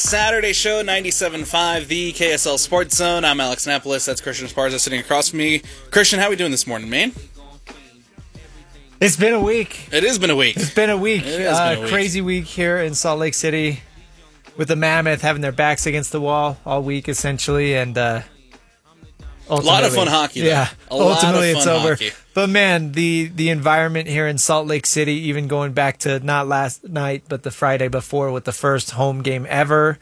Saturday show, 97.5, the KSL Sports Zone. I'm Alex Napolis. That's Christian Esparza sitting across from me. Christian, how are we doing this morning, man? It's been a week. It has been a week. It's been a week. It has been a week. Crazy week here in Salt Lake City with the Mammoth having their backs against the wall all week, essentially, and a lot of fun hockey, though. Yeah, ultimately it's over. Hockey. But man, the environment here in Salt Lake City, even going back to not last night, but the Friday before with the first home game ever,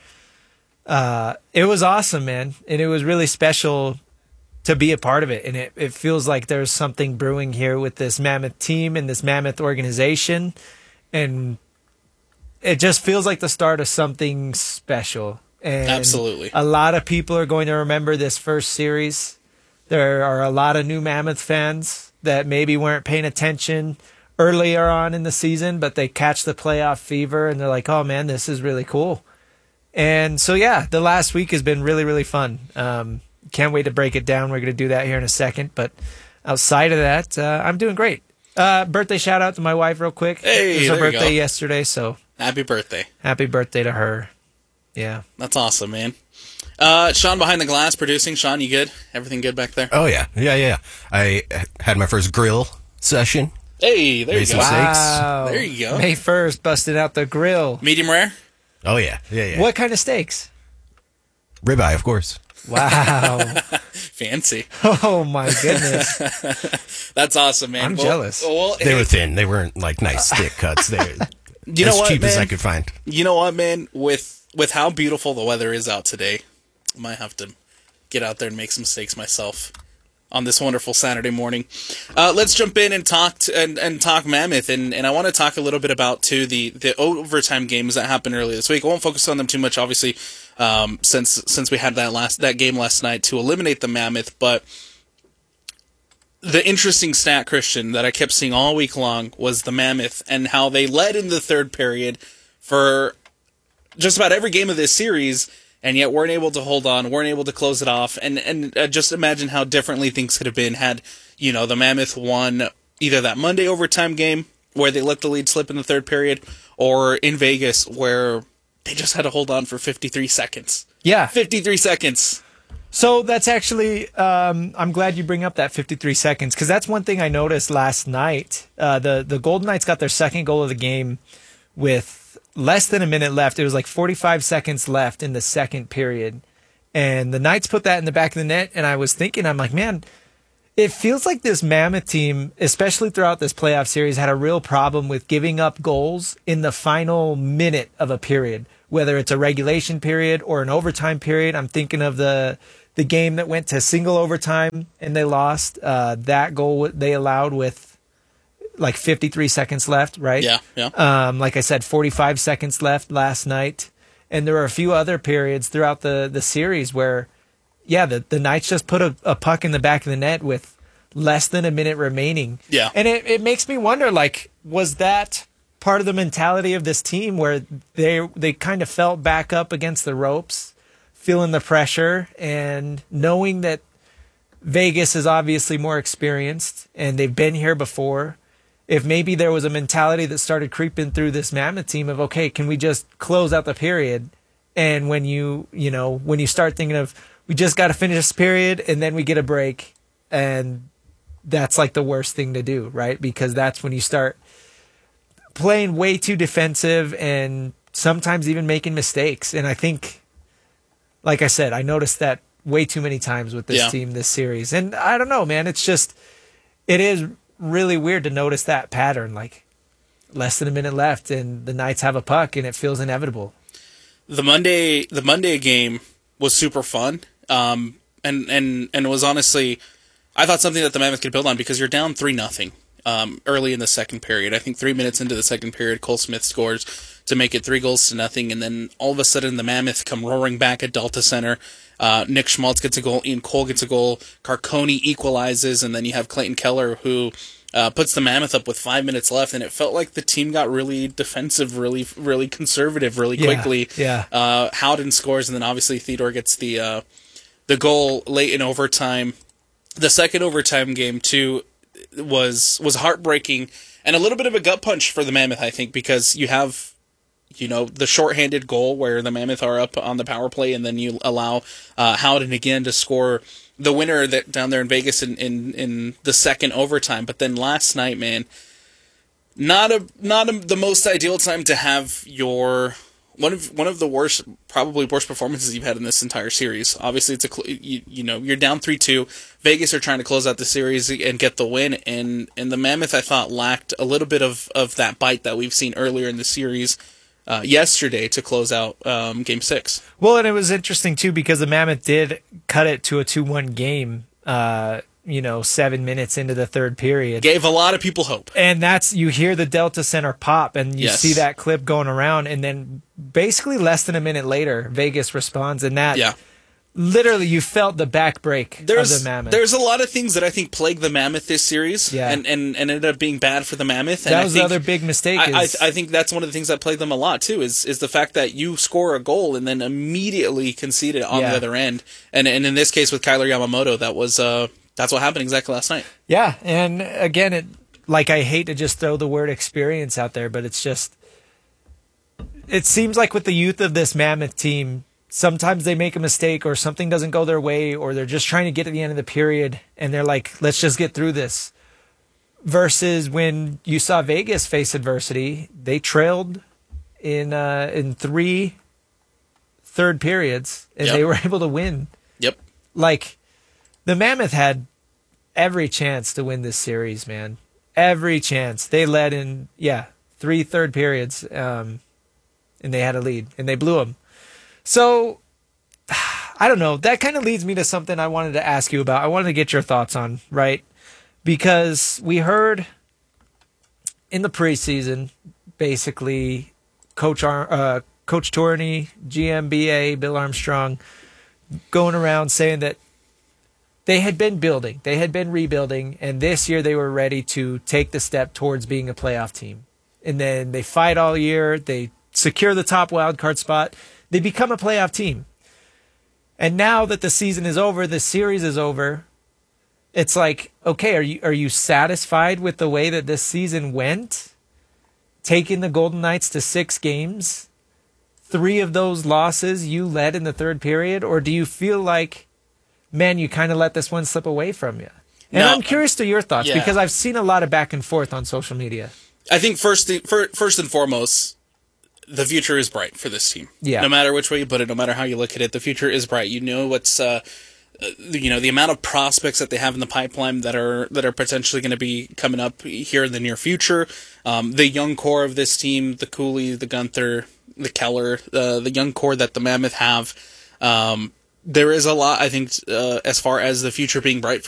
it was awesome, man, and it was really special to be a part of it. And it feels like there's something brewing here with this Mammoth team and this Mammoth organization, and it just feels like the start of something special. And absolutely, a lot of people are going to remember this first series. There are a lot of new Mammoth fans that maybe weren't paying attention earlier on in the season, but they catch the playoff fever and they're like, oh man, this is really cool. And so, yeah, the last week has been really, really fun. Can't wait to break it down. We're going to do that here in a second. But outside of that, I'm doing great. Birthday shout out to my wife real quick. Hey, it was her there you birthday go. yesterday, so Happy birthday. happy birthday to her. Yeah. That's awesome, man. Sean behind the glass producing. Sean, you good? Everything good back there? Oh, yeah. I had my first grill session. Hey, there you Made go. some steaks. Wow. There you go. May 1st, busted out the grill. Medium rare? Oh, yeah. What kind of steaks? Ribeye, of course. Wow. Fancy. Oh, my goodness. That's awesome, man. I'm jealous. They were thin. They weren't like nice stick cuts. They were You know as what, cheap as man? I could find. You know what, man? With how beautiful the weather is out today, I might have to get out there and make some steaks myself on this wonderful Saturday morning. Let's jump in and talk talk Mammoth, and I want to talk a little bit about too the overtime games that happened earlier this week. I won't focus on them too much, obviously, since we had that game last night to eliminate the Mammoth. But the interesting stat, Christian, that I kept seeing all week long was the Mammoth and how they led in the third period for just about every game of this series, and yet weren't able to hold on, weren't able to close it off, and just imagine how differently things could have been had, the Mammoth won either that Monday overtime game where they let the lead slip in the third period, or in Vegas where they just had to hold on for 53 seconds. Yeah. 53 seconds. So that's actually, I'm glad you bring up that 53 seconds, because that's one thing I noticed last night. The Golden Knights got their second goal of the game with less than a minute left. It was like 45 seconds left in the second period. And the Knights put that in the back of the net, and I was thinking, I'm like, man, it feels like this Mammoth team, especially throughout this playoff series, had a real problem with giving up goals in the final minute of a period, whether it's a regulation period or an overtime period. I'm thinking of the game that went to single overtime and they lost. That goal they allowed with like 53 seconds left, right? Yeah. Like I said, 45 seconds left last night. And there were a few other periods throughout the series where, yeah, the Knights just put a puck in the back of the net with less than a minute remaining. Yeah. And it makes me wonder, like, was that part of the mentality of this team where they kind of felt back up against the ropes, feeling the pressure, and knowing that Vegas is obviously more experienced and they've been here before? If maybe there was a mentality that started creeping through this Mammoth team of, okay, can we just close out the period? And when you start thinking of, we just got to finish this period and then we get a break, and that's like the worst thing to do, right? Because that's when you start playing way too defensive and sometimes even making mistakes. And I think, like I said, I noticed that way too many times with this team this series. And I don't know, man, it is really weird to notice that pattern, like less than a minute left and the Knights have a puck and it feels inevitable. The Monday game was super fun. And it was honestly, I thought something that the Mammoth could build on, because you're down 3-0 early in the second period. I think 3 minutes into the second period, Cole Smith scores to make it 3-0, and then all of a sudden the Mammoth come roaring back at Delta Center. Nick Schmaltz gets a goal, Ian Cole gets a goal, Carcone equalizes, and then you have Clayton Keller who puts the Mammoth up with 5 minutes left, and it felt like the team got really defensive, really, really conservative, really quickly. Yeah. Howden scores, and then obviously Theodore gets the goal late in overtime. The second overtime game too was heartbreaking and a little bit of a gut punch for the Mammoth, I think, because you have the shorthanded goal where the Mammoth are up on the power play, and then you allow Howden again to score the winner that down there in Vegas in the second overtime. But then last night, man, not the most ideal time to have your one of the probably worst performances you've had in this entire series. Obviously, it's you're down 3-2. Vegas are trying to close out the series and get the win, and the Mammoth, I thought, lacked a little bit of that bite that we've seen earlier in the series yesterday to close out Game 6. Well, and it was interesting too because the Mammoth did cut it to a 2-1 game. 7 minutes into the third period. Gave a lot of people hope. And you hear the Delta Center pop, and you see that clip going around, and then basically less than a minute later, Vegas responds, and literally you felt the back break of the Mammoth. There's a lot of things that I think plagued the Mammoth this series, and ended up being bad for the Mammoth. And that was the other big mistake. I think that's one of the things that plagued them a lot, too, is the fact that you score a goal and then immediately concede it on the other end. And in this case with Kyler Yamamoto, that was... That's what happened exactly last night. Yeah, and again, I hate to just throw the word experience out there, but it seems like with the youth of this Mammoth team, sometimes they make a mistake or something doesn't go their way, or they're just trying to get to the end of the period, and they're like, let's just get through this. Versus when you saw Vegas face adversity, they trailed in 3 third periods, and they were able to win. Yep. The Mammoth had every chance to win this series, man. Every chance. They led in, 3 third periods, and they had a lead, and they blew them. So, I don't know. That kind of leads me to something I wanted to ask you about. I wanted to get your thoughts on, right? Because we heard in the preseason, basically, Coach Tourney, GMBA, Bill Armstrong, going around saying that they had been building, they had been rebuilding, and this year they were ready to take the step towards being a playoff team. And then they fight all year, they secure the top wildcard spot, they become a playoff team. And now that the season is over, the series is over, it's like, okay, are you satisfied with the way that this season went? Taking the Golden Knights to 6 games, 3 of those losses you led in the third period, or do you feel like, man, you kind of let this one slip away from you? And I'm curious to your thoughts, because I've seen a lot of back and forth on social media. I think first and foremost, the future is bright for this team. Yeah. No matter which way you put it, no matter how you look at it, the future is bright. You know what's the amount of prospects that they have in the pipeline that are potentially going to be coming up here in the near future. The young core of this team, the Cooley, the Gunther, the Keller, the young core that the Mammoth have. There is a lot, I think, as far as the future being bright for